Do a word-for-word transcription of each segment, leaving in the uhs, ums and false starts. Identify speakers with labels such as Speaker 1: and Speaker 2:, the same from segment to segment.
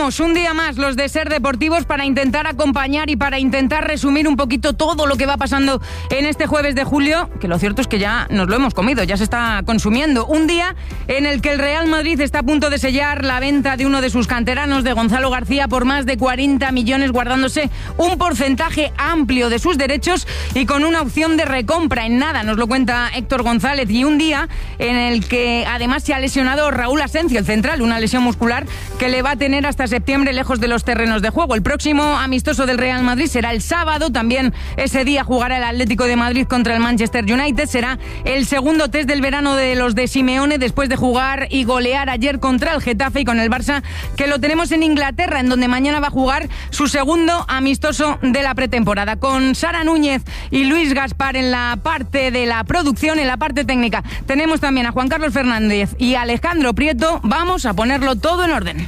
Speaker 1: estamos un día más los de Ser Deportivos para intentar acompañar y para intentar resumir un poquito todo lo que va pasando en este jueves de julio, que lo cierto es que ya nos lo hemos comido, ya se está consumiendo. Un día en el que el Real Madrid está a punto de sellar la venta de uno de sus canteranos, de Gonzalo García, por más de cuarenta millones, guardándose un porcentaje amplio de sus derechos y con una opción de recompra en nada, nos lo cuenta Héctor González. Y un día en el que además se ha lesionado Raúl Asencio, el central, una lesión muscular que le va a tener hasta septiembre lejos de los terrenos de juego. El próximo amistoso del Real Madrid será el sábado, también ese día jugará el Atlético de Madrid contra el Manchester United, será el segundo test del verano de los de Simeone después de jugar y golear ayer contra el Getafe, y con el Barça que lo tenemos en Inglaterra, en donde mañana va a jugar su segundo amistoso de la pretemporada. Con Sara Núñez y Luis Gaspar en la parte de la producción, en la parte técnica tenemos también a Juan Carlos Fernández y Alejandro Prieto. Vamos a ponerlo todo en orden.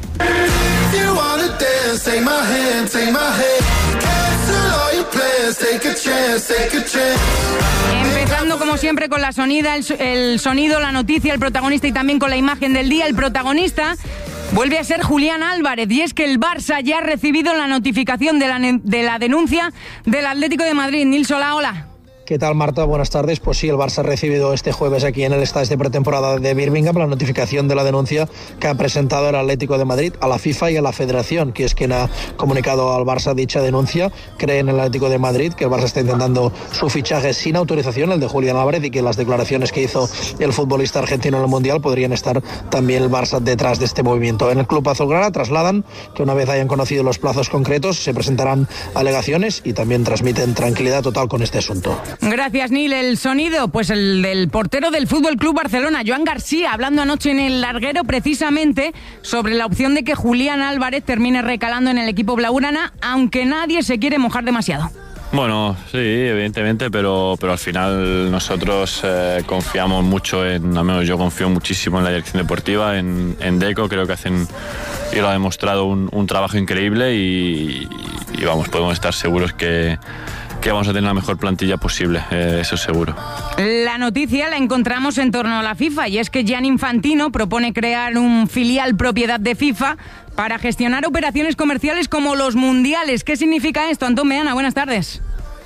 Speaker 1: Empezando como siempre con la sonida, el, el sonido, la noticia, el protagonista y también con la imagen del día. El protagonista vuelve a ser Julián Álvarez, y es que el Barça ya ha recibido la notificación de la, de la denuncia del Atlético de Madrid. Nils, hola, hola.
Speaker 2: ¿Qué tal, Marta? Buenas tardes. Pues sí, el Barça ha recibido este jueves aquí en el estadio de pretemporada de Birmingham la notificación de la denuncia que ha presentado el Atlético de Madrid a la FIFA y a la Federación, que es quien ha comunicado al Barça dicha denuncia. Cree en el Atlético de Madrid que el Barça está intentando su fichaje sin autorización, el de Julián Álvarez, y que las declaraciones que hizo el futbolista argentino en el Mundial podrían estar también el Barça detrás de este movimiento. En el club azulgrana trasladan que una vez hayan conocido los plazos concretos se presentarán alegaciones y también transmiten tranquilidad total con este asunto.
Speaker 1: Gracias, Nil. El sonido, pues el del portero del Fútbol Club Barcelona, Joan García, hablando anoche en el larguero precisamente sobre la opción de que Julián Álvarez termine recalando en el equipo blaugrana, aunque nadie se quiere mojar demasiado.
Speaker 3: Bueno, sí, evidentemente, pero, pero al final nosotros eh, confiamos mucho en, al menos yo confío muchísimo en la dirección deportiva, en, en Deco. Creo que hacen, y lo ha demostrado, un, un trabajo increíble y, y vamos, podemos estar seguros que que vamos a tener la mejor plantilla posible, eh, eso seguro.
Speaker 1: La noticia la encontramos en torno a la FIFA, y es que Gianni Infantino propone crear un filial propiedad de FIFA para gestionar operaciones comerciales como los mundiales. ¿Qué significa esto? Antón Meana, buenas tardes.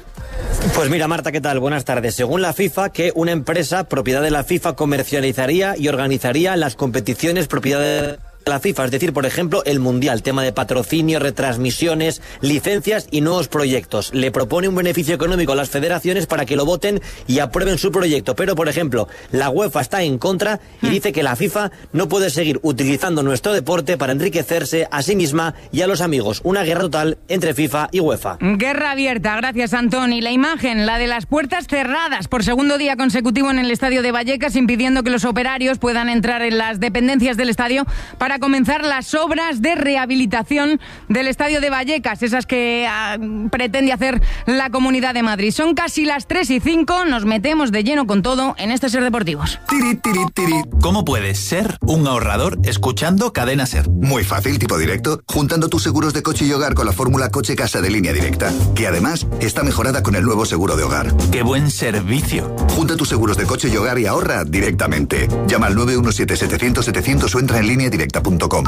Speaker 4: Pues mira, Marta, ¿qué tal? Buenas tardes. Según la FIFA, que una empresa propiedad de la FIFA comercializaría y organizaría las competiciones propiedad de la FIFA, es decir, por ejemplo, el Mundial, tema de patrocinio, retransmisiones, licencias y nuevos proyectos. Le propone un beneficio económico a las federaciones para que lo voten y aprueben su proyecto. Pero, por ejemplo, la UEFA está en contra y dice que la FIFA no puede seguir utilizando nuestro deporte para enriquecerse a sí misma y a los amigos. Una guerra total entre FIFA y UEFA.
Speaker 1: Guerra abierta, gracias, Antón. Y la imagen, la de las puertas cerradas por segundo día consecutivo en el estadio de Vallecas, impidiendo que los operarios puedan entrar en las dependencias del estadio para comenzar las obras de rehabilitación del estadio de Vallecas, esas que uh, pretende hacer la Comunidad de Madrid. Son casi las tres y cinco, nos metemos de lleno con todo en este Ser Deportivos.
Speaker 5: Tiri, tiri, tiri. ¿Cómo puedes ser un ahorrador escuchando Cadena Ser?
Speaker 6: Muy fácil, tipo directo, juntando tus seguros de coche y hogar con la fórmula Coche-Casa de Línea Directa, que además está mejorada con el nuevo seguro de hogar.
Speaker 5: ¡Qué buen servicio!
Speaker 6: Junta tus seguros de coche y hogar y ahorra directamente. Llama al nueve uno siete, setecientos, setecientos o entra en línea directa punto com.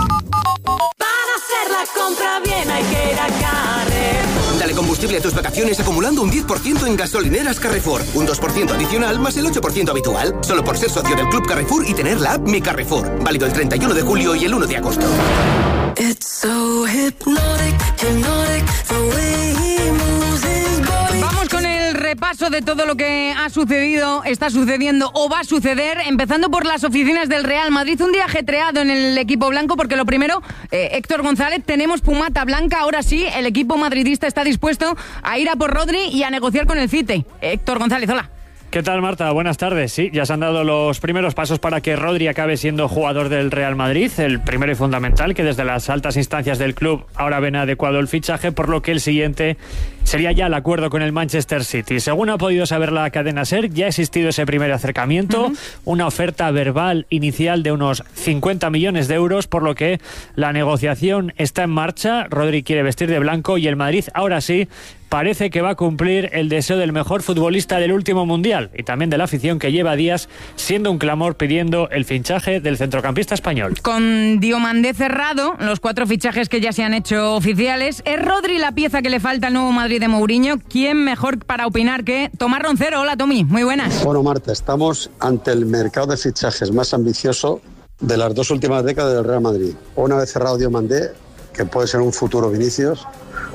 Speaker 7: Para hacer la compra bien hay que ir a Carrefour.
Speaker 8: Dale combustible a tus vacaciones acumulando un diez por ciento en gasolineras Carrefour. Un dos por ciento adicional más el ocho por ciento habitual. Solo por ser socio del Club Carrefour y tener la app Mi Carrefour. Válido el treinta y uno de julio y el uno de agosto.
Speaker 7: It's so hypnotic, hypnotic, the way he moves his body.
Speaker 1: Vamos con el repaso de todo lo que ha sucedido, está sucediendo o va a suceder, empezando por las oficinas del Real Madrid. Un día ajetreado en el equipo blanco, porque lo primero, eh, Héctor González, tenemos pumata blanca. Ahora sí, el equipo madridista está dispuesto a ir a por Rodri y a negociar con el City. Héctor González, hola.
Speaker 9: ¿Qué tal, Marta? Buenas tardes. Sí, ya se han dado los primeros pasos para que Rodri acabe siendo jugador del Real Madrid. El primero y fundamental, que desde las altas instancias del club ahora ven adecuado el fichaje, por lo que el siguiente sería ya el acuerdo con el Manchester City. Según ha podido saber la cadena SER, ya ha existido ese primer acercamiento, uh-huh. una oferta verbal inicial de unos cincuenta millones de euros, por lo que la negociación está en marcha. Rodri quiere vestir de blanco y el Madrid ahora sí parece que va a cumplir el deseo del mejor futbolista del último Mundial y también de la afición que lleva días siendo un clamor pidiendo el fichaje del centrocampista español.
Speaker 1: Con Diomandé cerrado, los cuatro fichajes que ya se han hecho oficiales, ¿es Rodri la pieza que le falta al nuevo Madrid de Mourinho? ¿Quién mejor para opinar que Tomás Roncero? Hola, Tommy, muy buenas.
Speaker 10: Bueno, Marta, estamos ante el mercado de fichajes más ambicioso de las dos últimas décadas del Real Madrid. Una vez cerrado Diomandé, que puede ser un futuro Vinicius,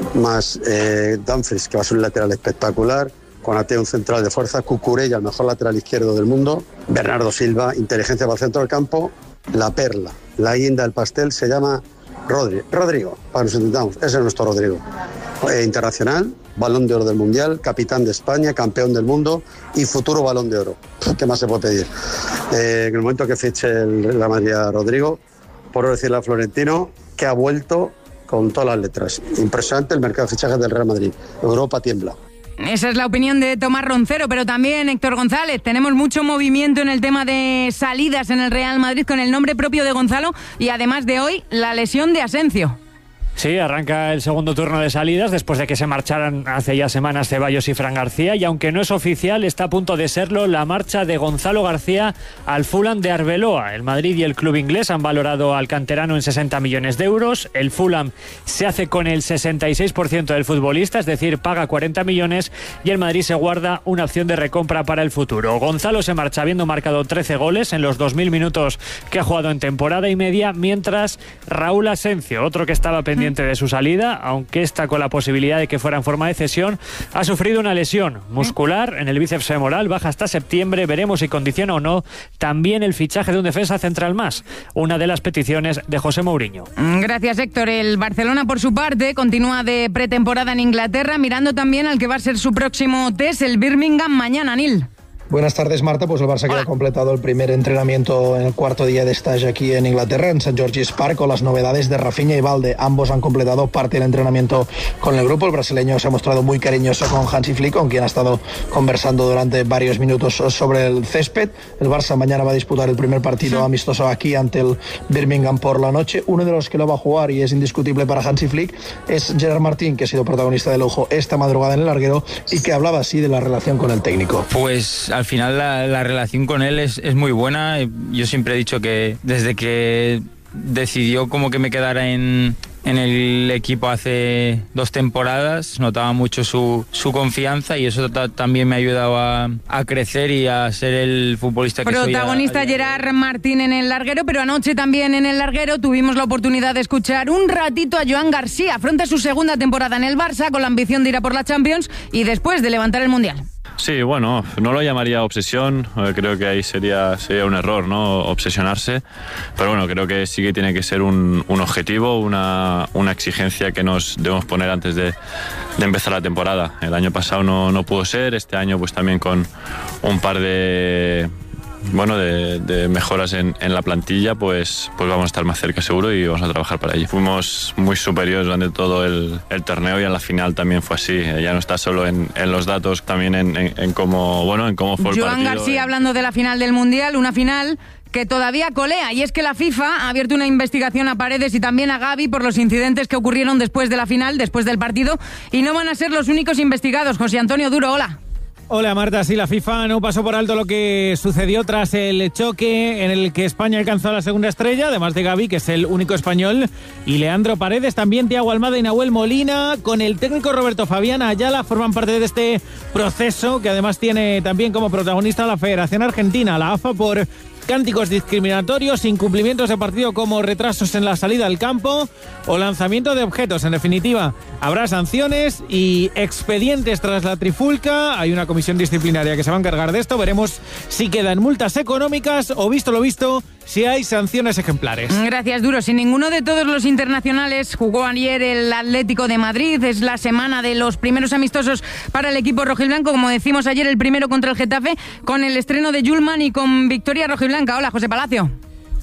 Speaker 10: más eh, Dumfries, que va a ser un lateral espectacular, Konaté, un central de fuerza, Cucurella, el mejor lateral izquierdo del mundo, Bernardo Silva, inteligencia para el centro del campo, la perla, la guinda del pastel se llama Rodri, Rodrigo, para que nos entendamos, ese es nuestro Rodrigo. Eh, internacional, Balón de Oro del Mundial, capitán de España, campeón del mundo y futuro Balón de Oro. ¿Qué más se puede pedir? Eh, en el momento que fiche el, la Madrid a Rodrigo, por decirle a Florentino que ha vuelto con todas las letras. Impresionante el mercado de fichajes del Real Madrid. Europa tiembla.
Speaker 1: Esa es la opinión de Tomás Roncero, pero también Héctor González. Tenemos mucho movimiento en el tema de salidas en el Real Madrid con el nombre propio de Gonzalo y además de hoy la lesión de Asensio.
Speaker 9: Sí, arranca el segundo turno de salidas después de que se marcharan hace ya semanas Ceballos y Fran García, y aunque no es oficial, está a punto de serlo la marcha de Gonzalo García al Fulham de Arbeloa. El Madrid y el club inglés han valorado al canterano en sesenta millones de euros. El Fulham se hace con el sesenta y seis por ciento del futbolista, es decir, paga cuarenta millones, y el Madrid se guarda una opción de recompra para el futuro. Gonzalo se marcha habiendo marcado trece goles en los dos mil minutos que ha jugado en temporada y media, mientras Raúl Asensio, otro que estaba pendiente de su salida, aunque está con la posibilidad de que fuera en forma de cesión, ha sufrido una lesión muscular en el bíceps femoral, baja hasta septiembre, veremos si condiciona o no también el fichaje de un defensa central más, una de las peticiones de José Mourinho.
Speaker 1: Gracias, Héctor. El Barcelona, por su parte, continúa de pretemporada en Inglaterra, mirando también al que va a ser su próximo test, el Birmingham, mañana, Nil.
Speaker 2: Buenas tardes, Marta. Pues el Barça que ha completado el primer entrenamiento en el cuarto día de stage aquí en Inglaterra, en Saint George's Park, con las novedades de Rafinha y Balde. Ambos han completado parte del entrenamiento con el grupo. El brasileño se ha mostrado muy cariñoso con Hansi Flick, con quien ha estado conversando durante varios minutos sobre el césped. El Barça mañana va a disputar el primer partido amistoso aquí ante el Birmingham por la noche. Uno de los que lo va a jugar y es indiscutible para Hansi Flick es Gerard Martín, que ha sido protagonista de lujo esta madrugada en el larguero y que hablaba así de la relación con el técnico.
Speaker 11: Pues al final la, la relación con él es, es muy buena. Yo siempre he dicho que desde que decidió como que me quedara en, en el equipo hace dos temporadas, notaba mucho su, su confianza, y eso ta, también me ha ayudado a, a crecer y a ser el futbolista que soy.
Speaker 1: Protagonista Gerard Martín en el larguero, pero anoche también en el larguero tuvimos la oportunidad de escuchar un ratito a Joan García. Afronta su segunda temporada en el Barça con la ambición de ir a por la Champions y después de levantar el Mundial.
Speaker 3: Sí, bueno, no lo llamaría obsesión, creo que ahí sería, sería un error, ¿no? Obsesionarse, pero bueno, creo que sí que tiene que ser un, un objetivo, una, una exigencia que nos debemos poner antes de, de empezar la temporada. El año pasado no, no pudo ser, este año pues también con un par de... bueno, de, de mejoras en, en la plantilla, pues, pues vamos a estar más cerca seguro y vamos a trabajar para ello. Fuimos muy superiores durante todo el, el torneo y en la final también fue así. Ya no está solo en, en los datos, también en, en, en cómo, bueno, en cómo fue el
Speaker 1: Joan
Speaker 3: partido.
Speaker 1: García hablando de la final del Mundial, una final que todavía colea, y es que la FIFA ha abierto una investigación a Paredes y también a Gavi por los incidentes que ocurrieron después de la final, después del partido, y no van a ser los únicos investigados. José Antonio Duro, hola.
Speaker 12: Hola Marta, sí, la FIFA no pasó por alto lo que sucedió tras el choque en el que España alcanzó la segunda estrella, además de Gavi, que es el único español, y Leandro Paredes, también Thiago Almada y Nahuel Molina, con el técnico Roberto Fabián Ayala, forman parte de este proceso que además tiene también como protagonista la Federación Argentina, la A F A, por cánticos discriminatorios, incumplimientos de partido como retrasos en la salida al campo o lanzamiento de objetos. En definitiva, habrá sanciones y expedientes tras la trifulca. Hay una comisión disciplinaria que se va a encargar de esto. Veremos si quedan multas económicas o, visto lo visto, si hay sanciones ejemplares.
Speaker 1: Gracias, Duro. Sin ninguno de todos los internacionales jugó ayer el Atlético de Madrid. Es la semana de los primeros amistosos para el equipo rojiblanco. Como decimos ayer, el primero contra el Getafe, con el estreno de Yulman y con victoria rojiblanca. Hola, José Palacio.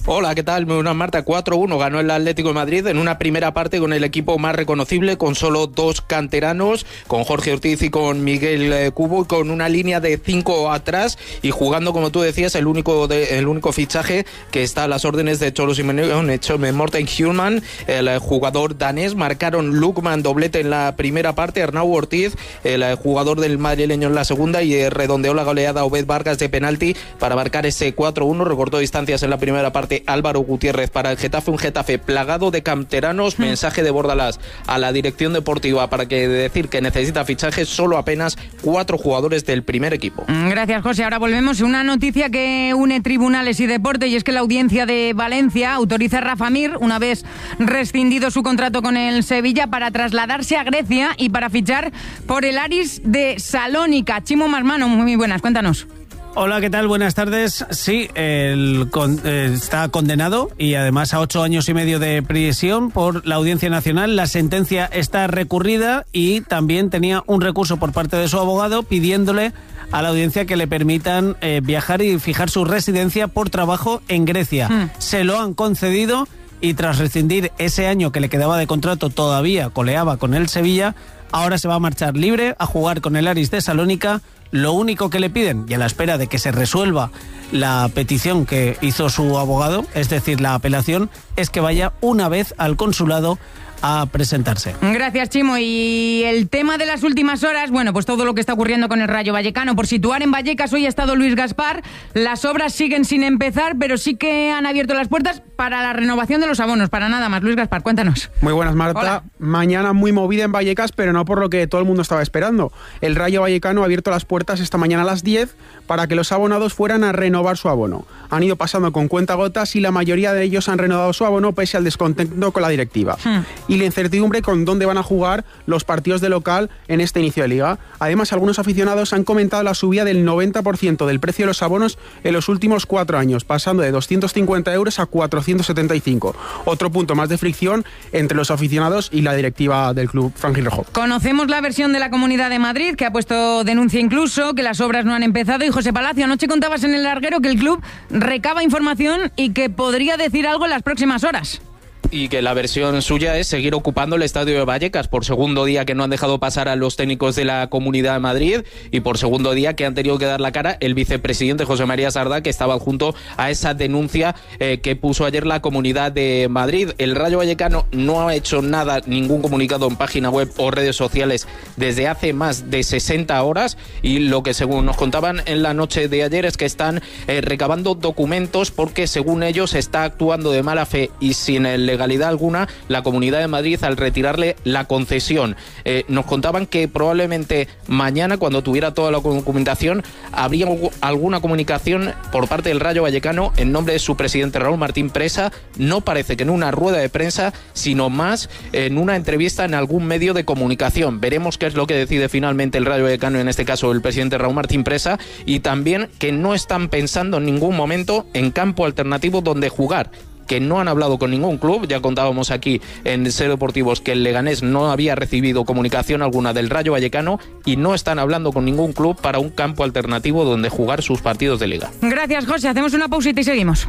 Speaker 13: Hola, ¿qué tal? Muy buenas, Marta. cuatro uno ganó el Atlético de Madrid en una primera parte con el equipo más reconocible, con solo dos canteranos, con Jorge Ortiz y con Miguel eh, Cubo, y con una línea de cinco atrás y jugando, como tú decías, el único de, el único fichaje que está a las órdenes de Cholo Simeone, Morten Hjulmand, el eh, jugador danés. Marcaron Lukman doblete en la primera parte, Arnau Ortiz, el eh, jugador del madrileño en la segunda, y eh, redondeó la goleada Obed Vargas de penalti para marcar ese cuatro uno. Recortó distancias en la primera parte Álvaro Gutiérrez para el Getafe, un Getafe plagado de canteranos. Mensaje de Bordalás a la dirección deportiva para que decir que necesita fichajes, solo apenas cuatro jugadores del primer equipo.
Speaker 1: Gracias, José. Ahora volvemos. Una noticia que une tribunales y deporte, y es que la audiencia de Valencia autoriza a Rafa Mir, una vez rescindido su contrato con el Sevilla, para trasladarse a Grecia y para fichar por el Aris de Salónica. Chimo Marmano, muy buenas, cuéntanos.
Speaker 14: Hola, ¿qué tal? Buenas tardes. Sí, el, con, eh, está condenado y además a ocho años y medio de prisión por la Audiencia Nacional. La sentencia está recurrida y también tenía un recurso por parte de su abogado pidiéndole a la audiencia que le permitan eh, viajar y fijar su residencia por trabajo en Grecia. Mm. Se lo han concedido y tras rescindir ese año que le quedaba de contrato, todavía coleaba con el Sevilla, ahora se va a marchar libre a jugar con el Aris de Salónica. Lo único que le piden, y a la espera de que se resuelva la petición que hizo su abogado, es decir, la apelación, es que vaya una vez al consulado a presentarse.
Speaker 1: Gracias, Chimo. Y el tema de las últimas horas, bueno, pues todo lo que está ocurriendo con el Rayo Vallecano. Por situar en Vallecas, hoy ha estado Luis Gaspar. Las obras siguen sin empezar, pero sí que han abierto las puertas para la renovación de los abonos, para nada más. Luis Gaspar, cuéntanos.
Speaker 15: Muy buenas, Marta.
Speaker 1: Hola.
Speaker 15: Mañana muy movida en Vallecas, pero no por lo que todo el mundo estaba esperando. El Rayo Vallecano ha abierto las puertas esta mañana a las diez para que los abonados fueran a renovar su abono. Han ido pasando con cuentagotas y la mayoría de ellos han renovado su abono pese al descontento con la directiva. Hmm. Y la incertidumbre con dónde van a jugar los partidos de local en este inicio de liga. Además, algunos aficionados han comentado la subida del noventa por ciento del precio de los abonos en los últimos cuatro años, pasando de doscientos cincuenta euros a cuatrocientos setenta y cinco. Otro punto más de fricción entre los aficionados y la directiva del club franjirrojo.
Speaker 1: Conocemos la versión de la Comunidad de Madrid, que ha puesto denuncia incluso, que las obras no han empezado. Y José Palacio, anoche contabas en El Larguero que el club recaba información y que podría decir algo en las próximas horas.
Speaker 13: Y que la versión suya es seguir ocupando el estadio de Vallecas por segundo día que no han dejado pasar a los técnicos de la Comunidad de Madrid y por segundo día que han tenido que dar la cara el vicepresidente José María Sardá, que estaba junto a esa denuncia eh, que puso ayer la Comunidad de Madrid. El Rayo Vallecano no ha hecho nada, ningún comunicado en página web o redes sociales desde hace más de sesenta horas, y lo que según nos contaban en la noche de ayer es que están eh, recabando documentos porque según ellos está actuando de mala fe y sin el legalidad alguna la Comunidad de Madrid al retirarle la concesión. Eh, nos contaban que probablemente mañana, cuando tuviera toda la documentación, habría alguna comunicación por parte del Rayo Vallecano en nombre de su presidente Raúl Martín Presa. No parece que en una rueda de prensa, sino más en una entrevista en algún medio de comunicación. Veremos qué es lo que decide finalmente el Rayo Vallecano, en este caso el presidente Raúl Martín Presa, y también que no están pensando en ningún momento en campo alternativo donde jugar, que no han hablado con ningún club. Ya contábamos aquí en Ser Deportivos que el Leganés no había recibido comunicación alguna del Rayo Vallecano y no están hablando con ningún club para un campo alternativo donde jugar sus partidos de liga.
Speaker 1: Gracias, José. Hacemos una pausita y seguimos.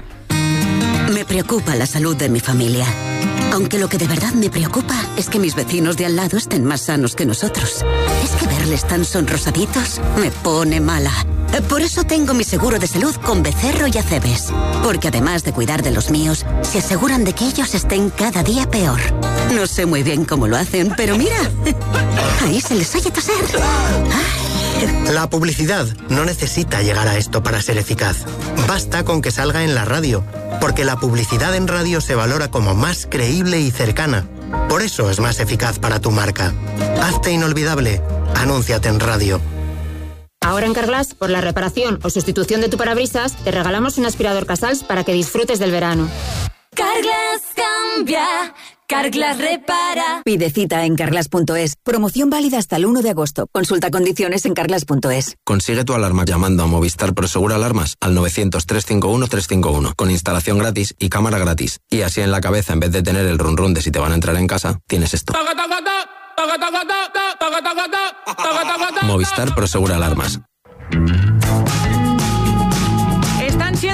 Speaker 16: Me preocupa la salud de mi familia. Aunque lo que de verdad me preocupa es que mis vecinos de al lado estén más sanos que nosotros. Es que verles tan sonrosaditos me pone mala. Por eso tengo mi seguro de salud con Becerro y Acebes. Porque además de cuidar de los míos, se aseguran de que ellos estén cada día peor. No sé muy bien cómo lo hacen, pero mira, ahí se les oye toser. Ay.
Speaker 17: La publicidad no necesita llegar a esto para ser eficaz. Basta con que salga en la radio, porque la publicidad en radio se valora como más creíble y cercana. Por eso es más eficaz para tu marca. Hazte inolvidable. Anúnciate en radio.
Speaker 18: Ahora en Carglass, por la reparación o sustitución de tu parabrisas, te regalamos un aspirador Casals para que disfrutes del verano.
Speaker 7: Carglass cambia, Carglass repara.
Speaker 19: Pide cita en carglass punto es. Promoción válida hasta el uno de agosto. Consulta condiciones en carglass punto es.
Speaker 20: Consigue tu alarma llamando a Movistar Prosegur Alarmas al novecientos, trescientos cincuenta y uno, trescientos cincuenta y uno, con instalación gratis y cámara gratis. Y así en la cabeza, en vez de tener el run run de si te van a entrar en casa, tienes esto. Movistar Prosegur Alarmas.
Speaker 1: Están siendo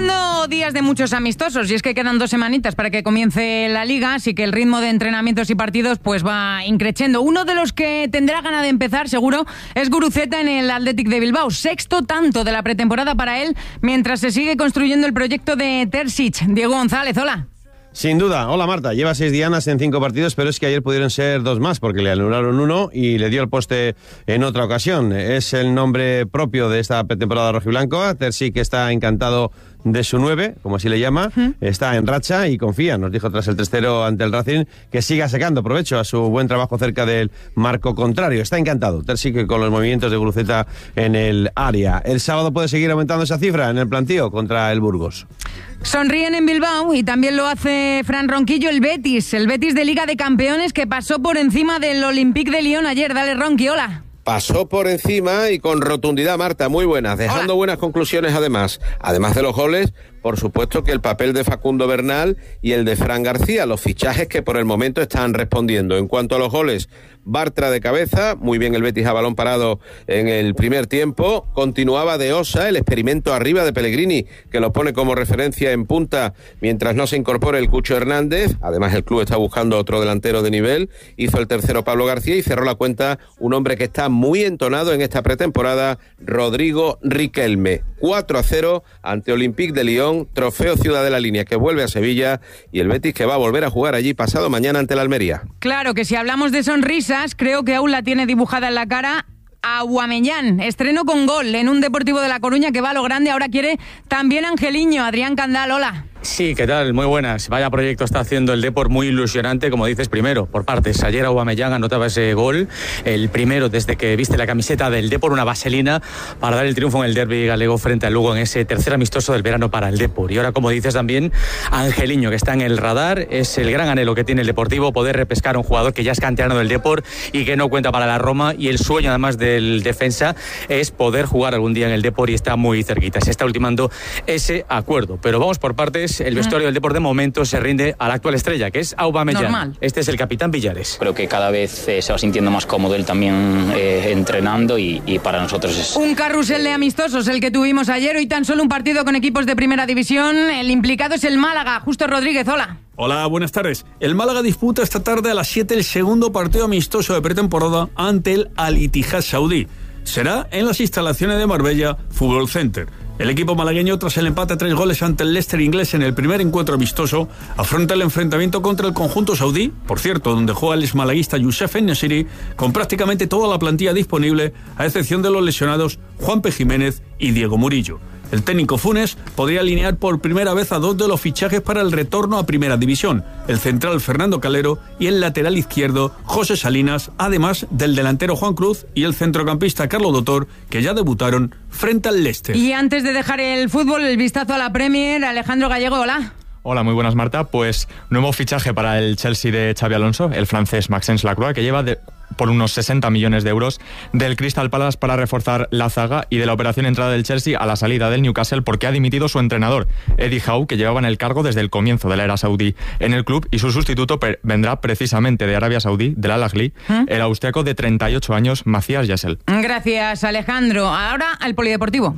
Speaker 1: siendo días de muchos amistosos y es que quedan dos semanitas para que comience la Liga, así que el ritmo de entrenamientos y partidos pues va increciendo. Uno de los que tendrá ganas de empezar seguro es Guruceta en el Athletic de Bilbao, sexto tanto de la pretemporada para él mientras se sigue construyendo el proyecto de Terzic. Diego González, hola.
Speaker 21: Sin duda. Hola Marta, lleva seis dianas en cinco partidos, pero es que ayer pudieron ser dos más porque le anularon uno y le dio el poste en otra ocasión. Es el nombre propio de esta pretemporada rojiblanca. Terzic está encantado de su nueve, como así le llama, uh-huh. Está en racha y confía, nos dijo tras el tres cero ante el Racing, que siga sacando provecho a su buen trabajo cerca del marco contrario. Está encantado Terzic con los movimientos de Guruceta en el área. El sábado puede seguir aumentando esa cifra en el plantío contra el Burgos.
Speaker 1: Sonríen en Bilbao y también lo hace Fran Ronquillo, el Betis, el Betis de Liga de Campeones que pasó por encima del Olympique de Lyon ayer. Dale, Ronqui, hola.
Speaker 22: Pasó por encima y con rotundidad, Marta, muy buenas, dejando Hola. buenas conclusiones además. Además de los goles, por supuesto que el papel de Facundo Bernal y el de Fran García, los fichajes que por el momento están respondiendo. En cuanto a los goles, Bartra de cabeza, muy bien el Betis a balón parado en el primer tiempo. Continuaba de Osa, el experimento arriba de Pellegrini, que lo pone como referencia en punta mientras no se incorpore el Cucho Hernández. Además el club está buscando otro delantero de nivel. Hizo el tercero Pablo García y cerró la cuenta un hombre que está muy entonado en esta pretemporada, Rodrigo Riquelme. cuatro a cero ante Olympique de Lyon, trofeo Ciudad de la Línea que vuelve a Sevilla y el Betis que va a volver a jugar allí pasado mañana ante la Almería.
Speaker 1: Claro que si hablamos de sonrisas, creo que aún la tiene dibujada en la cara Aubameyang. Estreno con gol en un Deportivo de La Coruña que va a lo grande, ahora quiere también Angeliño. Adrián Candal, hola.
Speaker 23: Sí, ¿qué tal? Muy buenas. Vaya proyecto está haciendo el Depor, muy ilusionante, como dices, primero, por partes. Ayer Aubameyang anotaba ese gol, el primero desde que viste la camiseta del Depor, una vaselina para dar el triunfo en el derbi galego frente al Lugo en ese tercer amistoso del verano para el Depor. Y ahora, como dices también, Angeliño, que está en el radar, es el gran anhelo que tiene el Deportivo, poder repescar a un jugador que ya es canterano del Depor y que no cuenta para la Roma, y el sueño además del defensa es poder jugar algún día en el Depor y está muy cerquita. Se está ultimando ese acuerdo. Pero vamos por partes. El vestuario del Depor de momento se rinde a la actual estrella, que es Aubameyang.
Speaker 1: Normal.
Speaker 23: Este es el capitán Villares.
Speaker 24: Creo que cada vez eh, se va sintiendo más cómodo él también eh, entrenando y, y para nosotros es...
Speaker 1: Un carrusel de amistosos el que tuvimos ayer. Hoy tan solo un partido con equipos de primera división. El implicado es el Málaga. Justo Rodríguez, hola.
Speaker 25: Hola, buenas tardes. El Málaga disputa esta tarde a las siete el segundo partido amistoso de pretemporada ante el Al-Ittihad saudí. Será en las instalaciones de Marbella Fútbol Center. El equipo malagueño, tras el empate a tres goles ante el Leicester inglés en el primer encuentro amistoso, afronta el enfrentamiento contra el conjunto saudí, por cierto, donde juega el exmalaguista Youssef En-Nesyri, con prácticamente toda la plantilla disponible, a excepción de los lesionados Juanpe Jiménez y Diego Murillo. El técnico Funes podría alinear por primera vez a dos de los fichajes para el retorno a Primera División, el central Fernando Calero y el lateral izquierdo José Salinas, además del delantero Juan Cruz y el centrocampista Carlos Dotor, que ya debutaron frente al Leicester.
Speaker 1: Y antes de dejar el fútbol, el vistazo a la Premier, Alejandro Gallego, hola.
Speaker 26: Hola, muy buenas, Marta. Pues nuevo fichaje para el Chelsea de Xabi Alonso, el francés Maxence Lacroix, que lleva de, por unos sesenta millones de euros del Crystal Palace para reforzar la zaga, y de la operación entrada del Chelsea a la salida del Newcastle porque ha dimitido su entrenador, Eddie Howe, que llevaba en el cargo desde el comienzo de la era saudí en el club, y su sustituto per- vendrá precisamente de Arabia Saudí, del Al Ahly, ¿Mm? el austriaco de treinta y ocho años, Matías Jesel.
Speaker 1: Gracias, Alejandro. Ahora al polideportivo.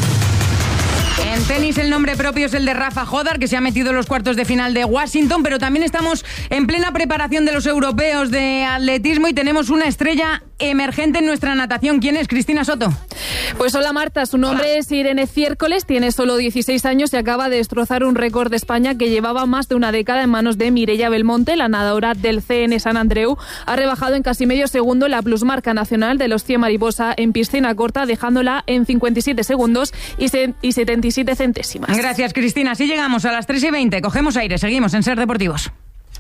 Speaker 1: En tenis el nombre propio es el de Rafa Jodar, que se ha metido en los cuartos de final de Washington, pero también estamos en plena preparación de los europeos de atletismo y tenemos una estrella emergente en nuestra natación. ¿Quién es? Cristina Soto.
Speaker 27: Pues hola, Marta, su nombre hola. es Irene Ciércoles, tiene solo dieciséis años y acaba de destrozar un récord de España que llevaba más de una década en manos de Mireia Belmonte. La nadadora del C N San Andreu ha rebajado en casi medio segundo la plusmarca nacional de los cien mariposa en piscina corta, dejándola en cincuenta y siete segundos y, se, y setenta y siete centésimas.
Speaker 1: Gracias, Cristina. Así llegamos a las tres y veinte. Cogemos aire. Seguimos en Ser Deportivos.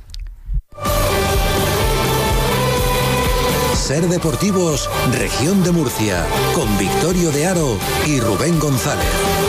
Speaker 28: Ser Deportivos, Región de Murcia, con Victorio de Aro y Rubén González.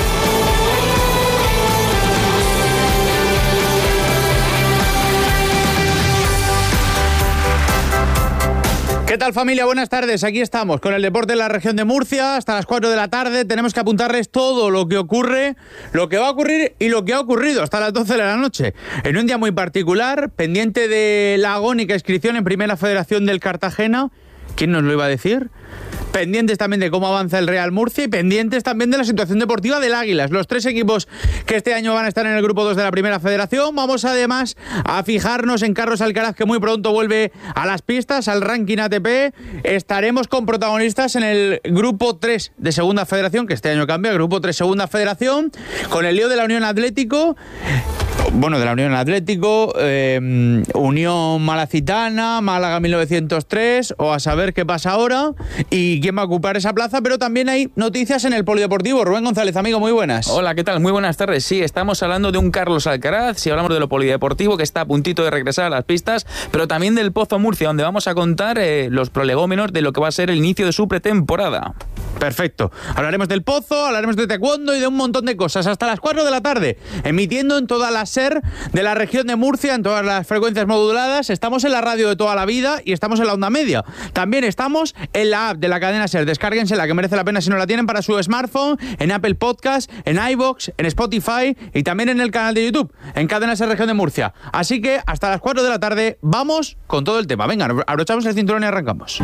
Speaker 29: ¿Qué tal, familia? Buenas tardes. Aquí estamos con el deporte en la región de Murcia hasta las cuatro de la tarde. Tenemos que apuntarles todo lo que ocurre, lo que va a ocurrir y lo que ha ocurrido hasta las doce de la noche. En un día muy particular, pendiente de la agónica inscripción en Primera Federación del Cartagena. ¿Quién nos lo iba a decir? pendientes también de cómo avanza el Real Murcia y pendientes también de la situación deportiva del Águilas. Los tres equipos que este año van a estar en el grupo dos de la Primera Federación. Vamos además a fijarnos en Carlos Alcaraz, que muy pronto vuelve a las pistas, al ranking A T P. Estaremos con protagonistas en el grupo tres de Segunda Federación, que este año cambia, grupo tres Segunda Federación, con el lío de la Unión Atlético. Bueno, de la Unión Atlético, eh, Unión Malacitana, Málaga mil novecientos tres, o a saber qué pasa ahora y quién va a ocupar esa plaza, pero también hay noticias en el polideportivo. Rubén González, amigo, muy buenas.
Speaker 2: Hola, ¿qué tal? Muy buenas tardes. Sí, estamos hablando de un Carlos Alcaraz, si hablamos de lo polideportivo, que está a puntito de regresar a las pistas, pero también del Pozo Murcia, donde vamos a contar eh, los prolegómenos de lo que va a ser el inicio de su pretemporada.
Speaker 29: Perfecto. Hablaremos del Pozo, hablaremos de taekwondo y de un montón de cosas hasta las cuatro de la tarde, emitiendo en toda la SER de la región de Murcia, en todas las frecuencias moduladas. Estamos en la radio de toda la vida y estamos en la onda media. También estamos en la app de la cadena SER. Descárguense la, que merece la pena si no la tienen, para su smartphone, en Apple Podcast, en iVoox, en Spotify y también en el canal de YouTube, en Cadena SER Región de Murcia. Así que hasta las cuatro de la tarde vamos con todo el tema. Venga, abrochamos el cinturón y arrancamos.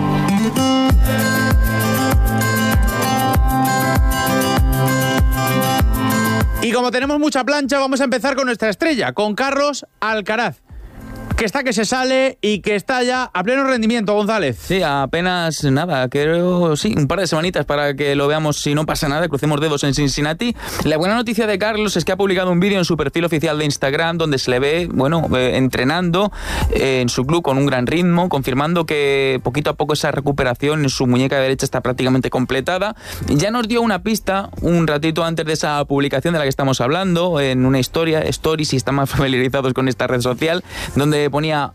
Speaker 29: Y como tenemos mucha plancha, vamos a empezar con nuestra estrella, con Carlos Alcaraz, que está que se sale y que está ya a pleno rendimiento, González.
Speaker 2: Sí, apenas nada, creo, sí, un par de semanitas para que lo veamos, si no pasa nada, crucemos dedos en Cincinnati. La buena noticia de Carlos es que ha publicado un vídeo en su perfil oficial de Instagram donde se le ve, bueno, eh, entrenando eh, en su club con un gran ritmo, confirmando que poquito a poco esa recuperación en su muñeca derecha está prácticamente completada. Ya nos dio una pista un ratito antes de esa publicación de la que estamos hablando, en una historia, stories, si están más familiarizados con esta red social, donde ponía: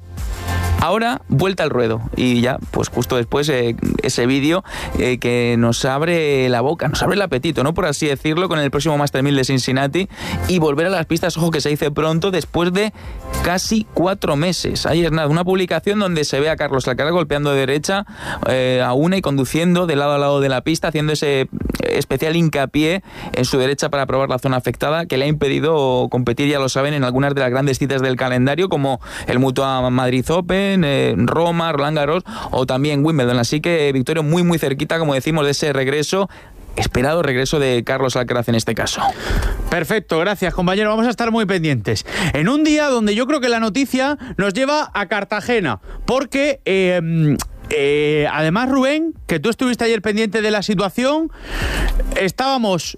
Speaker 2: ahora vuelta al ruedo. Y ya, pues justo después eh, ese vídeo eh, que nos abre la boca, nos abre el apetito, ¿no? Por así decirlo, con el próximo Master mil de Cincinnati y volver a las pistas, ojo que se dice pronto, después de casi cuatro meses. Ahí es nada, una publicación donde se ve a Carlos Alcaraz golpeando de derecha eh, a una y conduciendo de lado a lado de la pista, haciendo ese especial hincapié en su derecha para probar la zona afectada que le ha impedido competir, ya lo saben, en algunas de las grandes citas del calendario, como el Mutua Madrid Open, eh, Roma, Roland Garros o también Wimbledon. Así que victoria muy muy cerquita, como decimos, de ese regreso, esperado regreso de Carlos Alcaraz en este caso.
Speaker 29: Perfecto, gracias, compañero. Vamos a estar muy pendientes. En un día donde yo creo que la noticia nos lleva a Cartagena, porque eh, eh, además, Rubén, que tú estuviste ayer pendiente de la situación, estábamos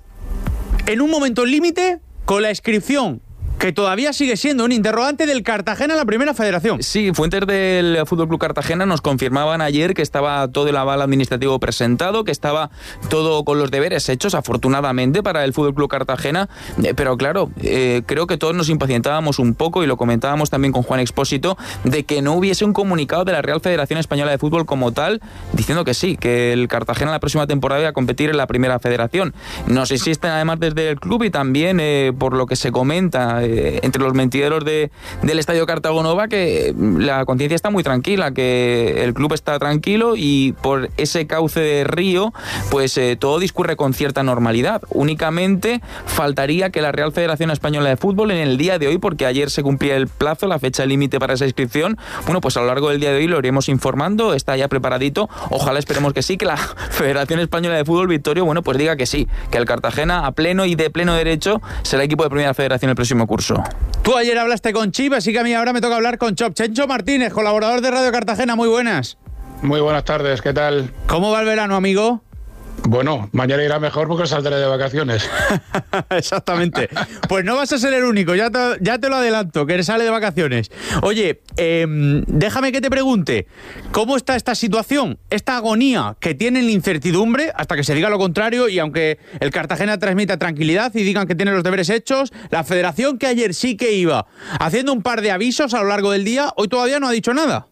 Speaker 29: en un momento límite con la inscripción, que todavía sigue siendo un interrogante, del Cartagena en la Primera Federación.
Speaker 2: Sí, fuentes del Fútbol Club Cartagena nos confirmaban ayer que estaba todo el aval administrativo presentado, que estaba todo con los deberes hechos, afortunadamente, para el Fútbol Club Cartagena. Pero claro, eh, creo que todos nos impacientábamos un poco, y lo comentábamos también con Juan Expósito, de que no hubiese un comunicado de la Real Federación Española de Fútbol como tal, diciendo que sí, que el Cartagena la próxima temporada iba a competir en la Primera Federación. Nos insisten además desde el club, y también eh, por lo que se comenta eh, entre los mentideros de, del Estadio Cartagonova, que la conciencia está muy tranquila, que el club está tranquilo, y por ese cauce de río pues eh, todo discurre con cierta normalidad. Únicamente faltaría que la Real Federación Española de Fútbol en el día de hoy, porque ayer se cumplía el plazo, la fecha límite para esa inscripción, bueno, pues a lo largo del día de hoy lo iremos informando, está ya preparadito, ojalá, esperemos que sí, que la Federación Española de Fútbol, Victorio, bueno, pues diga que sí, que el Cartagena a pleno y de pleno derecho será equipo de Primera Federación el próximo curso.
Speaker 29: Tú ayer hablaste con Chip, así que a mí ahora me toca hablar con Chop. Chencho Martínez, colaborador de Radio Cartagena, muy buenas.
Speaker 3: Muy buenas tardes, ¿qué tal?
Speaker 29: ¿Cómo va el verano, amigo?
Speaker 3: Bueno, mañana irá mejor porque saldré de vacaciones.
Speaker 29: Exactamente. Pues no vas a ser el único, ya te, ya te lo adelanto, que sale de vacaciones. Oye, eh, déjame que te pregunte, ¿cómo está esta situación, esta agonía que tienen la incertidumbre, hasta que se diga lo contrario, y aunque el Cartagena transmita tranquilidad y digan que tiene los deberes hechos, la federación, que ayer sí que iba haciendo un par de avisos a lo largo del día, hoy todavía no ha dicho nada?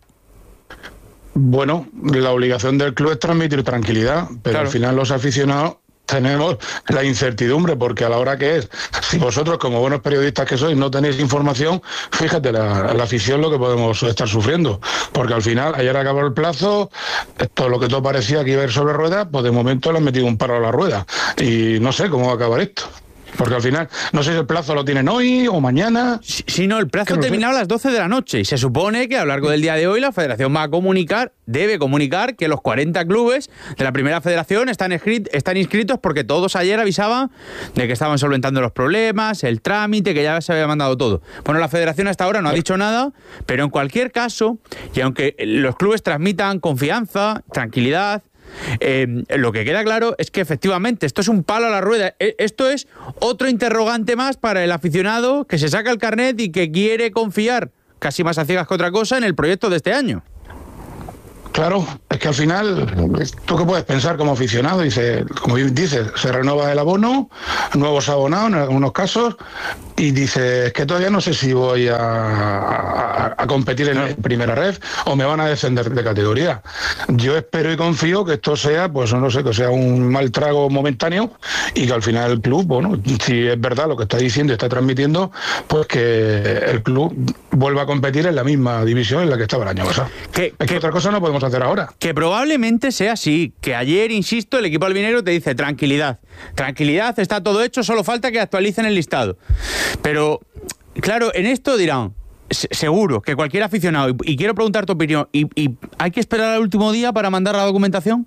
Speaker 3: Bueno, la obligación del club es transmitir tranquilidad, pero claro, al final los aficionados tenemos la incertidumbre, porque a la hora que es, si vosotros como buenos periodistas que sois no tenéis información, fíjate la, la afición lo que podemos estar sufriendo, porque al final ayer acabó el plazo, todo lo que todo parecía que iba a ir sobre ruedas, pues de momento le han metido un paro a la rueda y no sé cómo va a acabar esto. Porque al final, no sé si el plazo lo tienen hoy o mañana.
Speaker 29: Si, si no, el plazo terminaba a las doce de la noche y se supone que a lo largo del día de hoy la Federación va a comunicar, debe comunicar que los cuarenta clubes de la Primera Federación están, escrit, están inscritos porque todos ayer avisaban de que estaban solventando los problemas, el trámite, que ya se había mandado todo. Bueno, la Federación hasta ahora no ha dicho nada, pero en cualquier caso, y aunque los clubes transmitan confianza, tranquilidad, Eh, lo que queda claro es que efectivamente esto es un palo a la rueda. Esto es otro interrogante más para el aficionado que se saca el carnet y que quiere confiar, casi más a ciegas que otra cosa, en el proyecto de este año.
Speaker 3: Claro, es que al final, ¿tú qué puedes pensar como aficionado? Dice, como dices, se renueva el abono, nuevos abonados en algunos casos, y dice, es que todavía no sé si voy a, a, a competir en, en primera ref o me van a descender de categoría. Yo espero y confío que esto sea, pues no sé, que sea un mal trago momentáneo y que al final el club, bueno, si es verdad lo que está diciendo y está transmitiendo, pues que el club vuelva a competir en la misma división en la que estaba el año pasado.
Speaker 29: ¿Qué,
Speaker 3: es que otra cosa no podemos hacer ahora.
Speaker 29: Que probablemente sea así, que ayer, insisto, el equipo albinegro te dice tranquilidad, tranquilidad, está todo hecho, solo falta que actualicen el listado. Pero, claro, en esto dirán, seguro que cualquier aficionado, y, y quiero preguntar tu opinión, ¿y, ¿y hay que esperar al último día para mandar la documentación?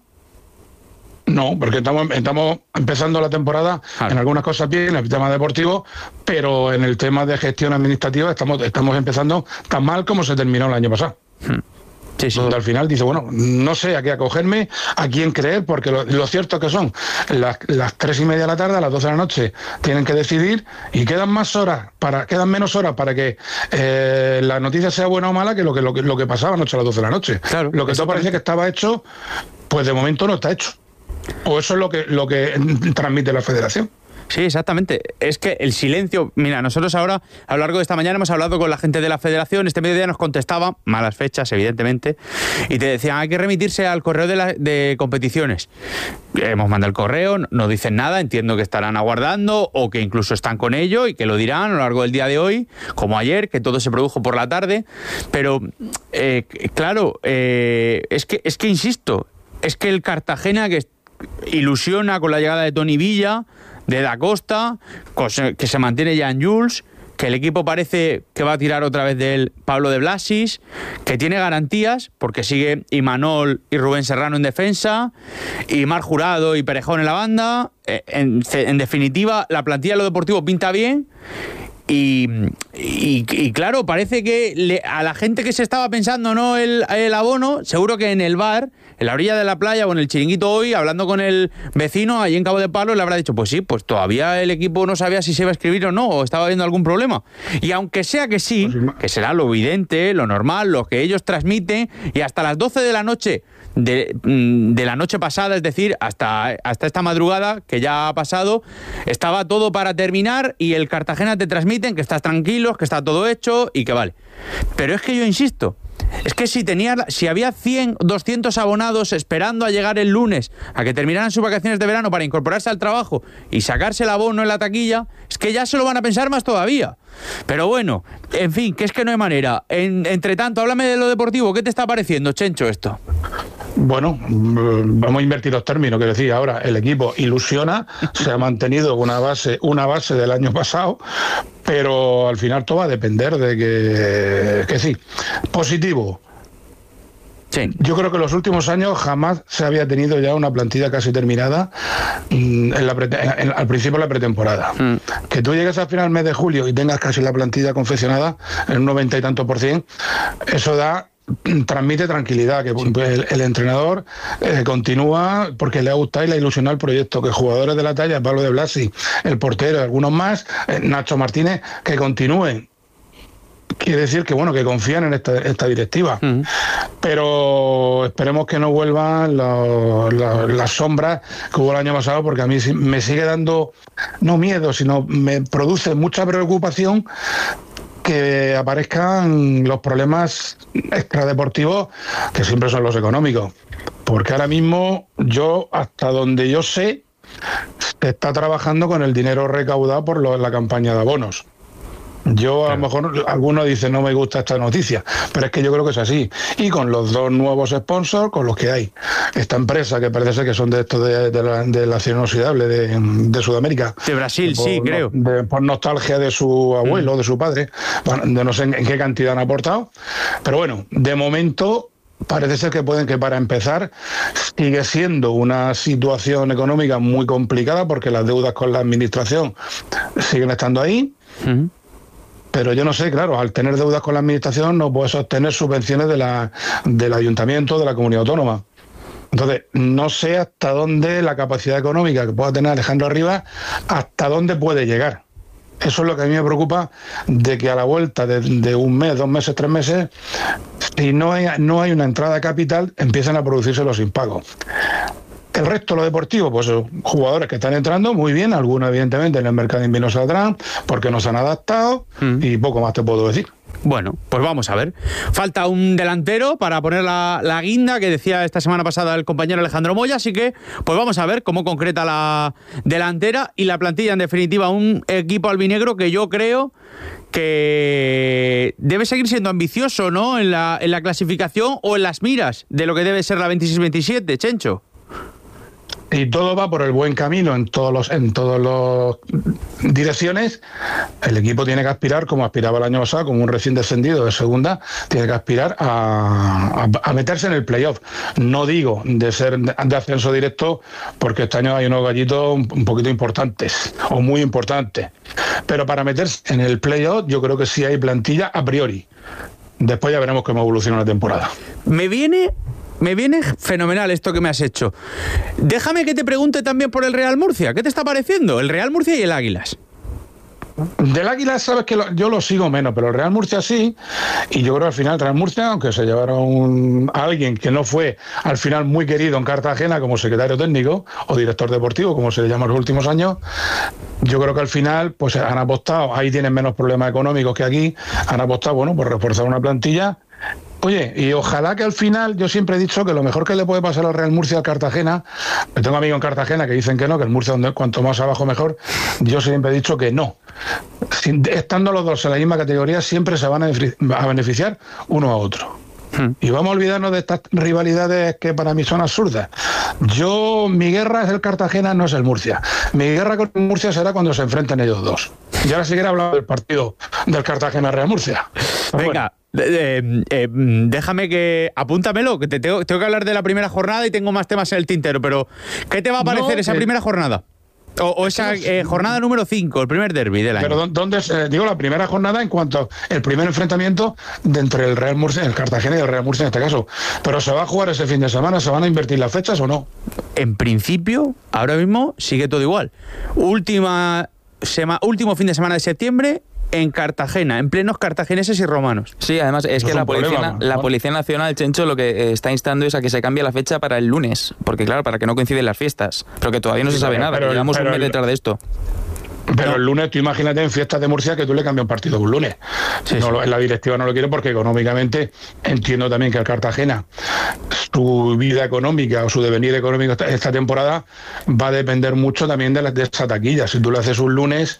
Speaker 3: No, porque estamos, estamos empezando la temporada claro. En algunas cosas bien, en el tema deportivo, pero en el tema de gestión administrativa estamos, estamos empezando tan mal como se terminó el año pasado. Hmm. Sí, sí. Donde al final dice, bueno, no sé a qué acogerme, a quién creer, porque lo, lo cierto que son las, las tres y media de la tarde, a las doce de la noche, tienen que decidir y quedan más horas, para quedan menos horas para que eh, la noticia sea buena o mala que lo que, lo que, lo que pasaba anoche a las doce de la noche. Claro, lo que todo parece que estaba hecho, pues de momento no está hecho. O eso es lo que, lo que transmite la Federación.
Speaker 29: Sí, exactamente. Es que el silencio... Mira, nosotros ahora, a lo largo de esta mañana, hemos hablado con la gente de la Federación. Este mediodía nos contestaban, malas fechas, evidentemente, y te decían, hay que remitirse al correo de, la, de competiciones. Hemos mandado el correo, no dicen nada, entiendo que estarán aguardando o que incluso están con ello y que lo dirán a lo largo del día de hoy, como ayer, que todo se produjo por la tarde. Pero, eh, claro, eh, es que, es que insisto, es que el Cartagena que ilusiona con la llegada de Toni Villa, de Da Costa, que se mantiene Jan Jules, que el equipo parece que va a tirar otra vez de él Pablo de Blasis, que tiene garantías, porque sigue Imanol y Rubén Serrano en defensa, y Mar Jurado y Perejón en la banda. En, en definitiva, la plantilla de lo deportivo pinta bien. Y, y, y claro, parece que le, a la gente que se estaba pensando no el, el abono, seguro que en el bar, en la orilla de la playa o en el chiringuito hoy, hablando con el vecino allí en Cabo de Palos, le habrá dicho, pues sí, pues todavía el equipo no sabía si se iba a escribir o no, o estaba habiendo algún problema. Y aunque sea que sí, que será lo evidente, lo normal, lo que ellos transmiten, y hasta las doce de la noche de, de la noche pasada, es decir, hasta, hasta esta madrugada que ya ha pasado, estaba todo para terminar y el Cartagena te transmiten que estás tranquilo, que está todo hecho y que vale. Pero es que yo insisto, es que si tenía, si había cien, doscientos abonados esperando a llegar el lunes a que terminaran sus vacaciones de verano para incorporarse al trabajo y sacarse el abono en la taquilla, es que ya se lo van a pensar más todavía. Pero bueno, en fin, que es que no hay manera. En, entre tanto, háblame de lo deportivo. ¿Qué te está pareciendo, Chencho, esto?
Speaker 3: Bueno, vamos a invertir los términos, que decía ahora, el equipo ilusiona, se ha mantenido una base, una base del año pasado, pero al final todo va a depender de que, que sí. Positivo.
Speaker 29: Sí.
Speaker 3: Yo creo que en los últimos años jamás se había tenido ya una plantilla casi terminada en la pre, en, al principio de la pretemporada. Mm. Que tú llegues al final del mes de julio y tengas casi la plantilla confeccionada en un noventa y tanto por cien, eso da... transmite tranquilidad, que el, el entrenador eh, continúa porque le ha gustado y le ha ilusionado el proyecto, que jugadores de la talla, Pablo de Blasi, el portero, algunos más, eh, Nacho Martínez, que continúen. Quiere decir que bueno, que confían en esta, esta directiva. Uh-huh. Pero esperemos que no vuelvan la, la, las sombras que hubo el año pasado, porque a mí me sigue dando, no miedo, sino me produce mucha preocupación que aparezcan los problemas extradeportivos, que siempre son los económicos. Porque ahora mismo, yo, hasta donde yo sé, se está trabajando con el dinero recaudado por lo, la campaña de abonos. Yo a lo mejor algunos dicen no me gusta esta noticia, pero es que yo creo que es así. Y con los dos nuevos sponsors, con los que hay, esta empresa que parece ser que son de estos de, de, la, de la acero inoxidable de, de Sudamérica.
Speaker 29: De Brasil,
Speaker 3: por,
Speaker 29: sí, creo.
Speaker 3: De, por nostalgia de su abuelo, mm. de su padre, bueno, de no sé en, en qué cantidad han aportado. Pero bueno, de momento parece ser que pueden que para empezar sigue siendo una situación económica muy complicada porque las deudas con la administración siguen estando ahí. Mm. Pero yo no sé, claro, al tener deudas con la administración no puedes obtener subvenciones de la, del ayuntamiento, de la comunidad autónoma. Entonces, no sé hasta dónde la capacidad económica que pueda tener Alejandro Rivas, hasta dónde puede llegar. Eso es lo que a mí me preocupa, de que a la vuelta de, de un mes, dos meses, tres meses, si no hay, no hay una entrada de capital, empiezan a producirse los impagos. El resto, lo deportivo, pues jugadores que están entrando muy bien, algunos evidentemente en el mercado de invierno saldrán porque no se han adaptado mm. y poco más te puedo decir.
Speaker 29: Bueno, pues vamos a ver. Falta un delantero para poner la, la guinda que decía esta semana pasada el compañero Alejandro Moya, así que pues vamos a ver cómo concreta la delantera y la plantilla, en definitiva, un equipo albinegro que yo creo que debe seguir siendo ambicioso, ¿no? En la, en la clasificación o en las miras de lo que debe ser la veintiséis veintisiete, Chencho.
Speaker 3: Y todo va por el buen camino en todos los en todas las direcciones. El equipo tiene que aspirar, como aspiraba el año pasado, como un recién descendido de segunda, tiene que aspirar a, a, a meterse en el playoff. No digo de ser de ascenso directo, porque este año hay unos gallitos un, un poquito importantes, o muy importantes. Pero para meterse en el playoff, yo creo que sí hay plantilla a priori. Después ya veremos cómo evoluciona la temporada.
Speaker 29: Me viene... Me viene fenomenal esto que me has hecho. Déjame que te pregunte también por el Real Murcia. ¿Qué te está pareciendo? El Real Murcia y el Águilas.
Speaker 3: Del Águila sabes que lo, yo lo sigo menos, pero el Real Murcia sí, y yo creo que al final el Real Murcia, aunque se llevaron a alguien que no fue al final muy querido en Cartagena como secretario técnico o director deportivo, como se le llama en los últimos años, yo creo que al final pues han apostado, ahí tienen menos problemas económicos que aquí, han apostado, bueno, por reforzar una plantilla. Oye, y ojalá que al final, yo siempre he dicho que lo mejor que le puede pasar al Real Murcia al Cartagena, yo tengo amigos en Cartagena que dicen que no, que el Murcia donde, cuanto más abajo mejor, yo siempre he dicho que no. Sin, estando los dos en la misma categoría, siempre se van a, a beneficiar uno a otro. Hmm. Y vamos a olvidarnos de estas rivalidades que para mí son absurdas. Yo, mi guerra es el Cartagena, no es el Murcia. Mi guerra con el Murcia será cuando se enfrenten ellos dos. Y ahora sí que he hablado del partido del Cartagena-Real Murcia. Pero
Speaker 29: venga. Bueno. Eh, eh, déjame que... Apúntamelo, que te tengo, tengo que hablar de la primera jornada y tengo más temas en el tintero, pero ¿qué te va a parecer no, esa eh, primera jornada? O, o esa eh, jornada número cinco, el primer derbi del año.
Speaker 3: Pero ¿dónde eh, digo la primera jornada en cuanto el primer enfrentamiento de entre el Real Murcia, el Cartagena y el Real Murcia en este caso? Pero ¿se va a jugar ese fin de semana? ¿Se van a invertir las fechas o no?
Speaker 29: En principio, ahora mismo sigue todo igual. Última sema, último fin de semana de septiembre en Cartagena, en plenos cartagineses y romanos.
Speaker 2: Sí, además es
Speaker 3: Eso
Speaker 2: que
Speaker 3: es
Speaker 2: la
Speaker 3: un
Speaker 2: policía,
Speaker 3: problema, ¿no?
Speaker 2: la Policía Nacional, Chencho, lo que está instando es a que se cambie la fecha para el lunes, porque claro, para que no coinciden las fiestas, pero que todavía no sí, se sabe pero, nada, pero, que llevamos un mes detrás de esto.
Speaker 3: Pero
Speaker 29: no.
Speaker 3: el lunes, tú imagínate en fiestas de Murcia que tú le cambias un partido un lunes. Sí, no, sí. La directiva no lo quiere porque económicamente entiendo también que el Cartagena, su vida económica o su devenir económico esta, esta temporada va a depender mucho también de, la, de esa taquilla. Si tú le haces un lunes,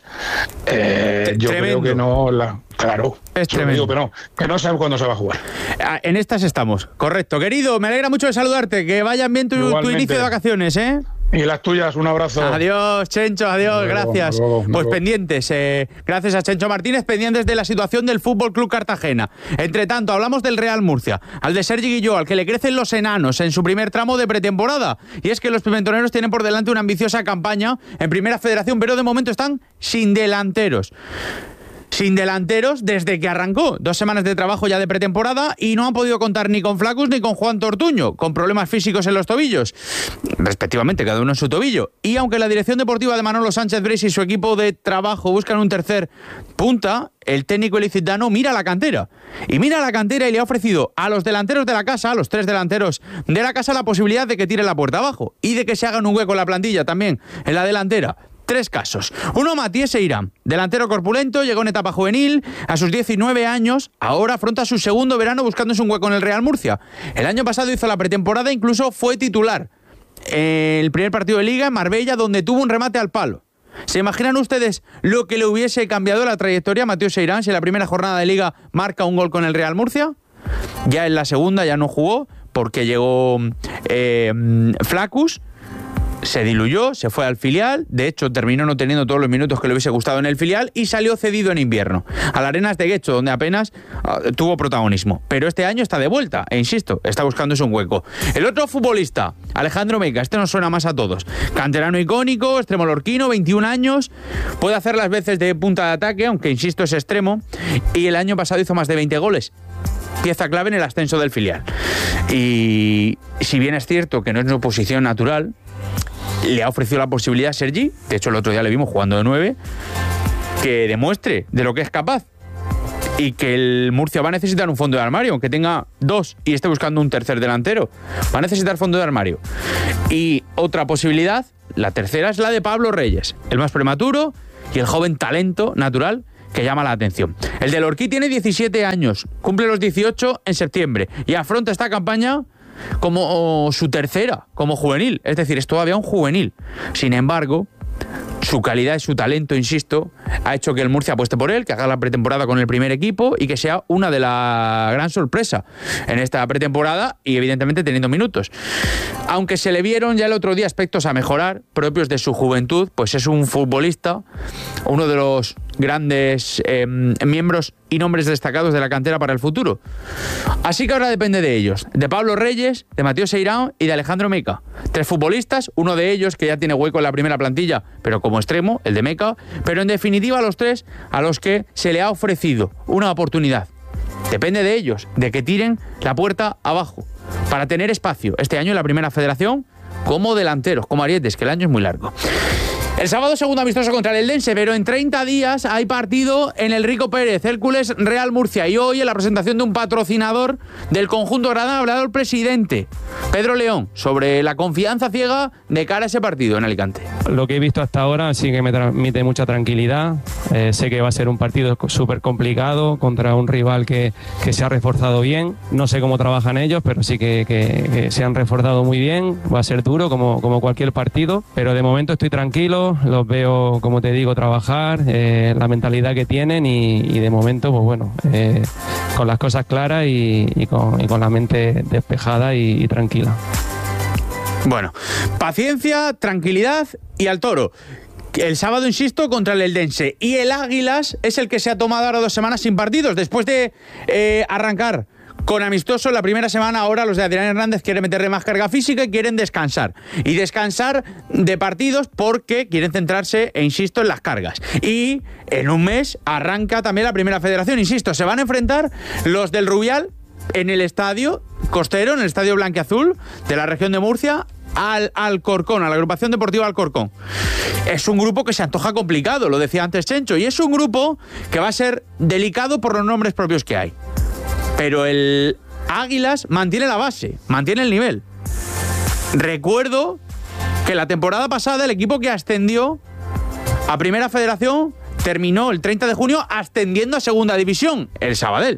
Speaker 3: eh, yo creo que no... La, claro,
Speaker 29: es tremendo.
Speaker 3: Digo, pero no, que no sabemos cuándo se va a jugar.
Speaker 29: En estas estamos, correcto. Querido, me alegra mucho de saludarte. Que vayan bien tu, tu inicio de vacaciones, ¿eh?
Speaker 3: Y las tuyas, un abrazo.
Speaker 29: Adiós, Chencho, adiós, luego, gracias. Luego, luego. Pues pendientes, eh, gracias a Chencho Martínez, pendientes de la situación del Fútbol Club Cartagena. Entre tanto, hablamos del Real Murcia, al de Sergi Guilló, al que le crecen los enanos en su primer tramo de pretemporada. Y es que los pimentoneros tienen por delante una ambiciosa campaña en Primera Federación, pero de momento están sin delanteros. Sin delanteros desde que arrancó. Dos semanas de trabajo ya de pretemporada y no han podido contar ni con Flacus ni con Juan Tortuño, con problemas físicos en los tobillos, respectivamente, cada uno en su tobillo. Y aunque la dirección deportiva de Manolo Sánchez Breis y su equipo de trabajo buscan un tercer punta, el técnico ilicitano mira la cantera. Y mira la cantera y le ha ofrecido a los delanteros de la casa, a los tres delanteros de la casa, la posibilidad de que tire la puerta abajo y de que se hagan un hueco en la plantilla también, en la delantera. Tres casos. Uno, Matías Seirán, delantero corpulento, llegó en etapa juvenil, a sus diecinueve años, ahora afronta su segundo verano buscándose un hueco en el Real Murcia. El año pasado hizo la pretemporada, incluso fue titular. El primer partido de Liga en Marbella, donde tuvo un remate al palo. ¿Se imaginan ustedes lo que le hubiese cambiado la trayectoria a Mateo Seirán si en la primera jornada de Liga marca un gol con el Real Murcia? Ya en la segunda ya no jugó porque llegó eh, Flaccus, se diluyó, se fue al filial, de hecho terminó no teniendo todos los minutos que le hubiese gustado en el filial y salió cedido en invierno al Arenas de Guecho, donde apenas uh, tuvo protagonismo. Pero este año está de vuelta, e insisto, está buscándose un hueco. El otro futbolista, Alejandro Meca, este nos suena más a todos. Canterano icónico, extremo lorquino, veintiún años, puede hacer las veces de punta de ataque, aunque insisto es extremo, y el año pasado hizo más de veinte goles. Pieza clave en el ascenso del filial. Y si bien es cierto que no es una posición natural, le ha ofrecido la posibilidad a Sergi, de hecho el otro día le vimos jugando de nueve, que demuestre de lo que es capaz y que el Murcia va a necesitar un fondo de armario, aunque tenga dos y esté buscando un tercer delantero, va a necesitar fondo de armario. Y otra posibilidad, la tercera, es la de Pablo Reyes, el más prematuro y el joven talento natural que llama la atención. El de Lorquí tiene diecisiete años, cumple los dieciocho en septiembre y afronta esta campaña como su tercera, como juvenil, es decir, es todavía un juvenil. Sin embargo, su calidad y su talento, insisto, ha hecho que el Murcia apueste por él, que haga la pretemporada con el primer equipo y que sea una de la gran sorpresa en esta pretemporada y evidentemente teniendo minutos. Aunque se le vieron ya el otro día aspectos a mejorar, propios de su juventud, pues es un futbolista, uno de los grandes eh, miembros y nombres destacados de la cantera para el futuro. Así que ahora depende de ellos, de Pablo Reyes, de Mateo Seirán y de Alejandro Meca. Tres futbolistas, uno de ellos que ya tiene hueco en la primera plantilla, pero como extremo, el de Meca, pero en definitiva los tres a los que se le ha ofrecido una oportunidad. Depende de ellos, de que tiren la puerta abajo, para tener espacio este año en la primera federación como delanteros, como arietes, que el año es muy largo. El sábado segundo amistoso contra el Eldense, pero en treinta días hay partido en el Rico Pérez, Hércules Real Murcia. Y hoy en la presentación de un patrocinador del conjunto granada ha hablado el presidente, Pedro León, sobre la confianza ciega de cara a ese partido en Alicante.
Speaker 4: Lo que he visto hasta ahora sí que me transmite mucha tranquilidad. Eh, sé que va a ser un partido súper complicado contra un rival que, que se ha reforzado bien. No sé cómo trabajan ellos, pero sí que, que, que se han reforzado muy bien. Va a ser duro como, como cualquier partido, pero de momento estoy tranquilo. Los veo, como te digo, trabajar, eh, la mentalidad que tienen y, y de momento, pues bueno, eh, con las cosas claras y, y, con, y con la mente despejada y, y tranquila.
Speaker 29: Bueno, paciencia, tranquilidad y al toro. El sábado, insisto, contra el Eldense. Y el Águilas es el que se ha tomado ahora dos semanas sin partidos. Después de eh, arrancar con amistoso la primera semana, ahora los de Adrián Hernández quieren meterle más carga física y quieren descansar. Y descansar de partidos porque quieren centrarse, e insisto, en las cargas. Y en un mes arranca también la primera federación. Insisto, se van a enfrentar los del Rubial en el estadio costero, en el estadio blanquiazul de la región de Murcia, al Alcorcón, a la agrupación deportiva Alcorcón. Es un grupo que se antoja complicado, lo decía antes Chencho, y es un grupo que va a ser delicado por los nombres propios que hay. Pero el Águilas mantiene la base, mantiene el nivel. Recuerdo que la temporada pasada el equipo que ascendió a Primera Federación terminó el treinta de junio ascendiendo a Segunda División, el Sabadell.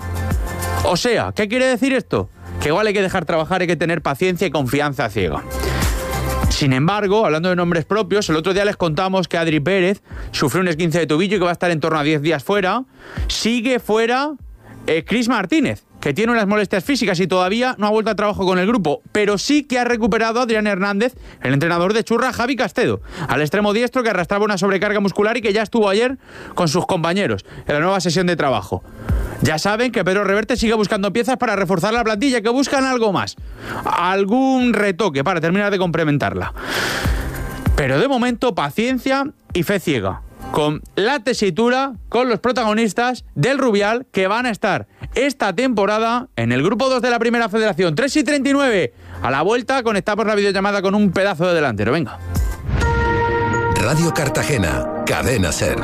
Speaker 29: O sea, ¿qué quiere decir esto? Que igual hay que dejar trabajar, hay que tener paciencia y confianza ciega. Sin embargo, hablando de nombres propios, el otro día les contamos que Adri Pérez sufrió un esguince de tobillo y que va a estar en torno a diez días fuera. Sigue fuera Eh, Chris Martínez, que tiene unas molestias físicas y todavía no ha vuelto a trabajo con el grupo, pero sí que ha recuperado a Adrián Hernández, el entrenador de Churra, Javi Castedo, al extremo diestro que arrastraba una sobrecarga muscular y que ya estuvo ayer con sus compañeros en la nueva sesión de trabajo. Ya saben que Pedro Reverte sigue buscando piezas para reforzar la plantilla, que buscan algo más, algún retoque para terminar de complementarla. Pero de momento, paciencia y fe ciega, con la tesitura, con los protagonistas del Rubial que van a estar esta temporada en el grupo dos de la Primera Federación. tres y treinta y nueve. A la vuelta conectamos la videollamada con un pedazo de delantero. Venga.
Speaker 28: Radio Cartagena, Cadena SER.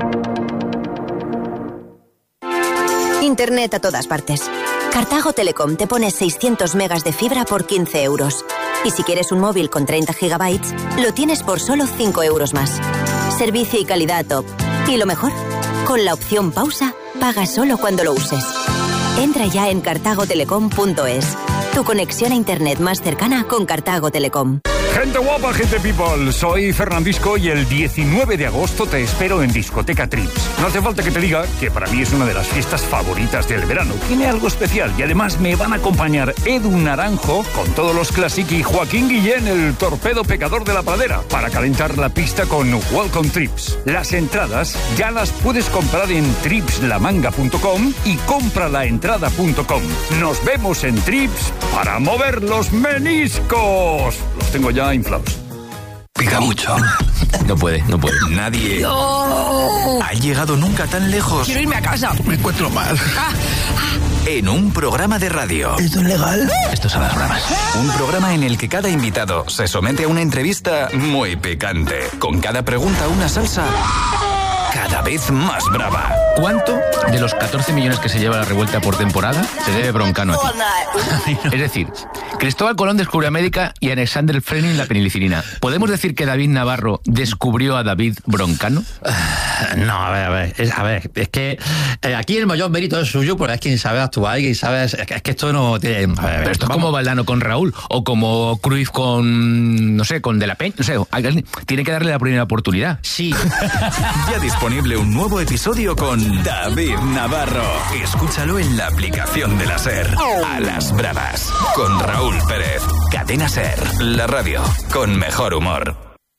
Speaker 5: Internet a todas partes. Cartago Telecom te pone seiscientos megas de fibra por quince euros. Y si quieres un móvil con treinta gigabytes, lo tienes por solo cinco euros más. Servicio y calidad top. Y lo mejor, con la opción pausa, paga solo cuando lo uses. Entra ya en cartago telecom punto es. Tu conexión a internet más cercana con Cartago Telecom.
Speaker 6: Gente guapa, gente people, soy Fernandisco y el diecinueve de agosto te espero en Discoteca Trips. No hace falta que te diga que para mí es una de las fiestas favoritas del verano. Tiene algo especial y además me van a acompañar Edu Naranjo con todos los Classic y Joaquín Guillén, el torpedo pecador de la pradera, para calentar la pista con Welcome Trips. Las entradas ya las puedes comprar en trips la manga punto com y compralaentrada punto com. Nos vemos en Trips para mover los meniscos. Los tengo ya inflados.
Speaker 8: Pica mucho. No puede, no puede. Nadie no. ha llegado nunca tan lejos.
Speaker 9: Quiero irme a casa.
Speaker 8: Me encuentro mal. Ah, ah. En un programa de radio.
Speaker 9: ¿Esto es legal?
Speaker 8: Esto son las bromas. Un programa en el que cada invitado se somete a una entrevista muy picante. Con cada pregunta una salsa cada vez más brava.
Speaker 10: ¿Cuánto de los catorce millones que se lleva la revuelta por temporada se debe Broncano a ti? Es decir, Cristóbal Colón descubrió América y Alexander Fleming la penicilina. ¿Podemos decir que David Navarro descubrió a David Broncano?
Speaker 9: No, a ver, a ver, es, a ver, es que eh, aquí el mayor mérito es suyo, porque es quien sabe actuar y sabe, es que, es que esto no tiene... A ver,
Speaker 10: Pero esto es
Speaker 9: vamos.
Speaker 10: como Valdano con Raúl, o como Cruyff con, no sé, con De La Peña, no sé, alguien tiene que darle la primera oportunidad.
Speaker 9: Sí.
Speaker 8: Ya disponible un nuevo episodio con David Navarro. Escúchalo en la aplicación de la SER. A las bravas, con Raúl Pérez. Cadena SER, la radio con mejor humor.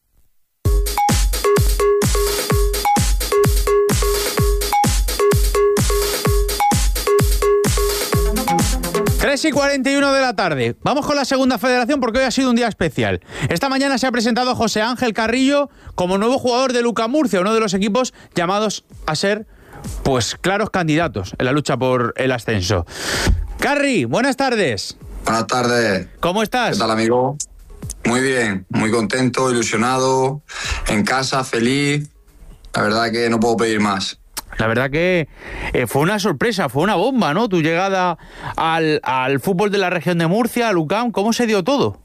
Speaker 29: tres y cuarenta y uno de la tarde. Vamos con la segunda federación porque hoy ha sido un día especial. Esta mañana se ha presentado José Ángel Carrillo como nuevo jugador de Luca Murcia, uno de los equipos llamados a ser, pues, claros candidatos en la lucha por el ascenso. Carri, buenas tardes.
Speaker 11: Buenas tardes.
Speaker 29: ¿Cómo estás?
Speaker 11: ¿Qué tal, amigo? Muy bien, muy contento, ilusionado, en casa, feliz. La verdad que no puedo pedir más.
Speaker 29: La verdad que eh, fue una sorpresa, fue una bomba, ¿no? Tu llegada al, al fútbol de la región de Murcia, al U C A M, ¿cómo se dio todo?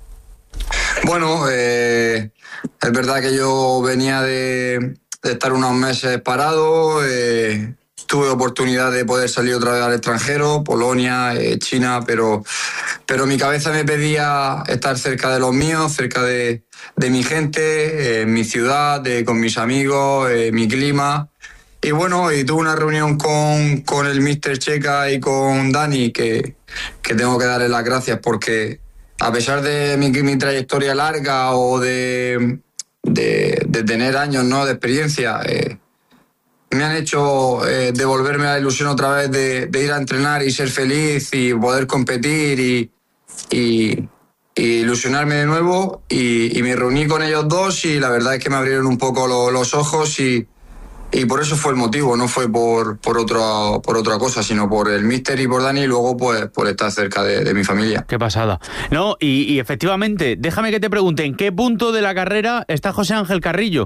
Speaker 11: Bueno, eh, es verdad que yo venía de, de estar unos meses parado, eh, tuve oportunidad de poder salir otra vez al extranjero, Polonia, eh, China, pero, pero mi cabeza me pedía estar cerca de los míos, cerca de, de mi gente, eh, mi ciudad, de, con mis amigos, eh, mi clima. Y bueno, y tuve una reunión con, con el míster Checa y con Dani, que, que tengo que darle las gracias porque a pesar de mi, mi trayectoria larga o de, de, de tener años, ¿no?, de experiencia, eh, me han hecho eh, devolverme la ilusión otra vez de, de ir a entrenar y ser feliz y poder competir y, y, y ilusionarme de nuevo. Y, y me reuní con ellos dos y la verdad es que me abrieron un poco lo, los ojos y... Y por eso fue el motivo, no fue por, por, otro, por otra cosa, sino por el míster y por Dani y luego pues por estar cerca de, de mi familia.
Speaker 29: Qué pasada. No, y, y efectivamente, déjame que te pregunte, ¿en qué punto de la carrera está José Ángel Carrillo?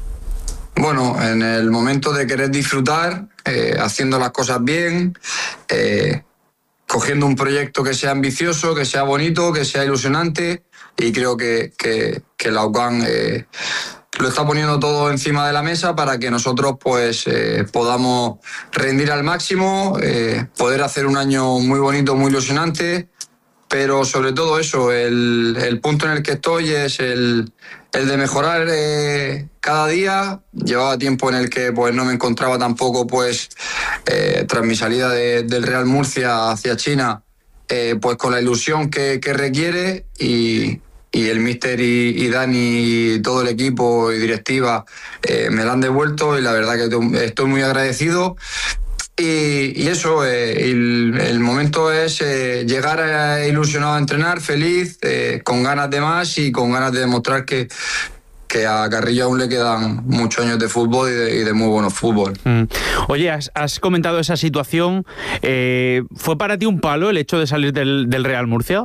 Speaker 11: Bueno, en el momento de querer disfrutar, eh, haciendo las cosas bien, eh, cogiendo un proyecto que sea ambicioso, que sea bonito, que sea ilusionante, y creo que, que, que la U C A M... Eh, lo está poniendo todo encima de la mesa para que nosotros pues eh, podamos rendir al máximo, eh, poder hacer un año muy bonito, muy ilusionante, pero sobre todo eso, el, el punto en el que estoy es el, el de mejorar eh, cada día. Llevaba tiempo en el que pues no me encontraba tampoco pues eh, tras mi salida de, del Real Murcia hacia China, eh, pues con la ilusión que, que requiere y... Y el míster y, y Dani y todo el equipo y directiva eh, me la han devuelto y la verdad que estoy muy agradecido. Y, y eso, eh, el, el momento es eh, llegar a, ilusionado a entrenar, feliz, eh, con ganas de más y con ganas de demostrar que, que a Carrillo aún le quedan muchos años de fútbol y de, y de muy buenos fútbol.
Speaker 29: Mm. Oye, has, has comentado esa situación. Eh, ¿Fue para ti un palo el hecho de salir del, del Real Murcia?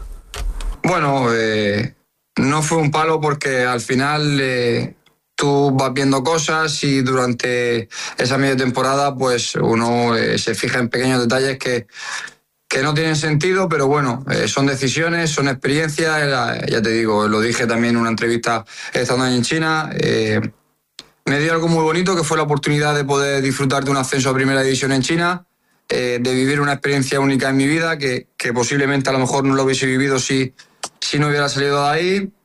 Speaker 11: Bueno, eh, no fue un palo porque al final eh, tú vas viendo cosas y durante esa media temporada pues uno eh, se fija en pequeños detalles que, que no tienen sentido, pero bueno, eh, son decisiones, son experiencias. Era, ya te digo, lo dije también en una entrevista estando en China. Eh, me dio algo muy bonito que fue la oportunidad de poder disfrutar de un ascenso a Primera División en China. Eh, de vivir una experiencia única en mi vida que, que posiblemente a lo mejor no lo hubiese vivido si, si no hubiera salido de ahí